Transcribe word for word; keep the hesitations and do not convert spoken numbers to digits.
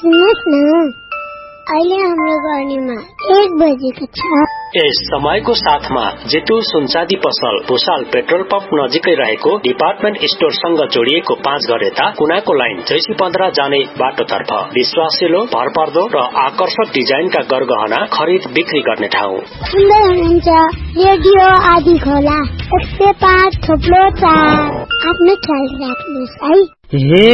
सुन्नुहोस् न, अहिले हाम्रो गर्नेमा एक बजेको छ। यस समयको साथमा जेतु सुनचाँदी पसल भुसाल पेट्रोल पम्प नजिकै रहेको डिपार्टमेन्ट स्टोरसँग जोडिएको पाँच घर यता कुनाको लाइन जैसी पन्ध्र जाने बाटोतर्फ विश्वासिलो, भरपर्दो र आकर्षक डिजाइनका गरगहना खरिद बिक्री गर्ने ठाउँ। सुन्दै हुनुहुन्छ रेडियो आदि खोला एक सय पाँच थोप्लो चार। आफ्नो ख्याल राख्नुहोस् है। हे